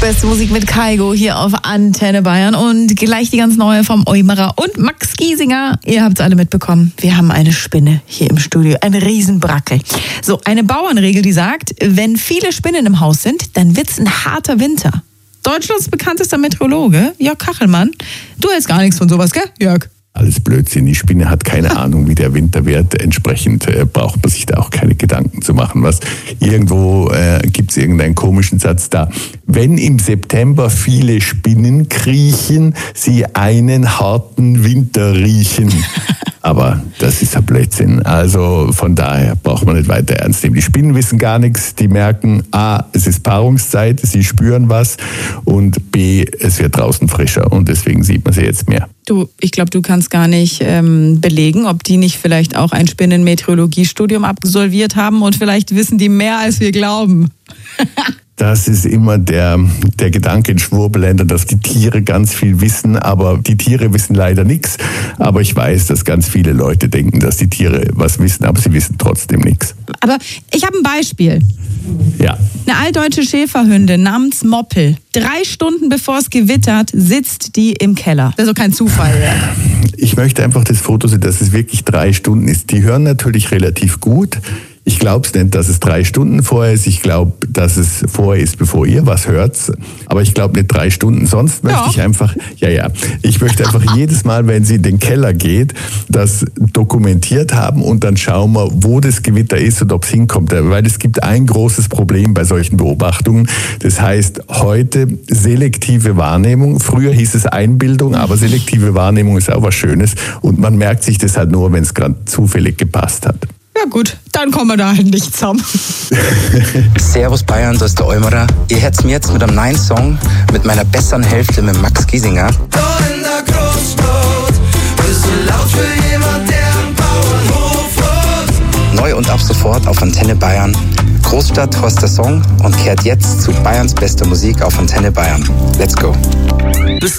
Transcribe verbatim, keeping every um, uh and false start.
Beste Musik mit Kaigo hier auf Antenne Bayern und gleich die ganz neue vom Eumerer und Max Giesinger. Ihr habt es alle mitbekommen, wir haben eine Spinne hier im Studio, eine Riesenbrackel. So, eine Bauernregel, die sagt, wenn viele Spinnen im Haus sind, dann wird's ein harter Winter. Deutschlands bekanntester Meteorologe, Jörg Kachelmann. Du hältst gar nichts von sowas, gell, Jörg? Alles Blödsinn. Die Spinne hat keine Ahnung, wie der Winter wird. Entsprechend äh, braucht man sich da auch keine Gedanken zu machen. Was irgendwo äh, gibt es irgendeinen komischen Satz da. Wenn im September viele Spinnen kriechen, sie einen harten Winter riechen. Aber das ist ja Blödsinn. Also von daher braucht man nicht weiter ernst nehmen. Die Spinnen wissen gar nichts. Die merken, A, es ist Paarungszeit, sie spüren was und B, es wird draußen frischer und deswegen sieht man sie jetzt mehr. Du, ich glaube, du kannst gar nicht ähm, belegen, ob die nicht vielleicht auch ein Spinnenmeteorologiestudium absolviert haben und vielleicht wissen die mehr, als wir glauben. Das ist immer der, der Gedanke in Schwurbelländern, dass die Tiere ganz viel wissen, aber die Tiere wissen leider nichts. Aber ich weiß, dass ganz viele Leute denken, dass die Tiere was wissen, aber sie wissen trotzdem nichts. Aber ich habe ein Beispiel. Ja. Eine altdeutsche Schäferhündin namens Moppel. Drei Stunden bevor es gewittert, sitzt die im Keller. Das ist doch kein Zufall. Ja. Ich möchte einfach das Foto sehen, dass es wirklich drei Stunden ist. Die hören natürlich relativ gut. Ich glaube es nicht, dass es drei Stunden vorher ist. Ich glaube, dass es vorher ist, bevor ihr was hört. Aber ich glaube nicht drei Stunden. Sonst möchte ja. ich einfach, ja, ja, ich möchte einfach jedes Mal, wenn sie in den Keller geht, das dokumentiert haben und dann schauen wir, wo das Gewitter ist und ob es hinkommt. Weil es gibt ein großes Problem bei solchen Beobachtungen. Das heißt, heute selektive Wahrnehmung. Früher hieß es Einbildung, aber selektive Wahrnehmung ist auch was Schönes. Und man merkt sich das halt nur, wenn es gerade zufällig gepasst hat. Ja gut, dann kommen wir da halt nicht zusammen. Servus Bayern, das ist der Eumerer. Ihr hört's mir jetzt mit einem neuen Song mit meiner besseren Hälfte, mit Max Giesinger. Da in der Großstadt, bisschen laut für jemand, der am Bauernhof wohnt. Neu und ab sofort auf Antenne Bayern. Großstadt heißt der Song und kehrt jetzt zu Bayerns bester Musik auf Antenne Bayern. Let's go.